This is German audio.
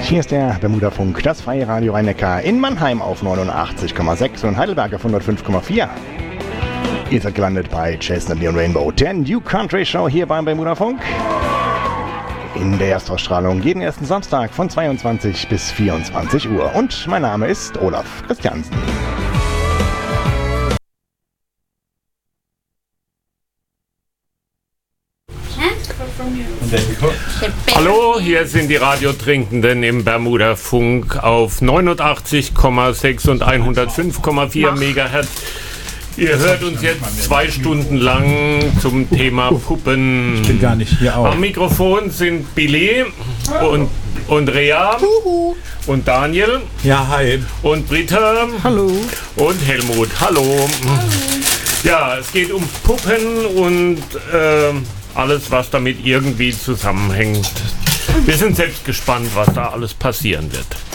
Hier ist der Bermuda-Funk, das freie Radio Rhein-Neckar in Mannheim auf 89,6 und Heidelberg auf 105,4. Ihr seid gelandet bei Jason and Leon Rainbow, der New Country Show hier beim Bermuda-Funk. In der Erstausstrahlung jeden ersten Samstag von 22 bis 24 Uhr. Und mein Name ist Olaf Christiansen. Hallo, hier sind die Radiotrinkenden im Bermuda-Funk auf 89,6 und 105,4 Megahertz. Ihr hört uns jetzt 2 Stunden lang zum Thema Puppen. Ich bin gar nicht hier auch. Am Mikrofon sind Billy und Rea und Daniel. Ja, hi. Und Britta. Hallo. Und Helmut. Hallo. Ja, es geht um Puppen und alles, was damit irgendwie zusammenhängt. Wir sind selbst gespannt, was da alles passieren wird.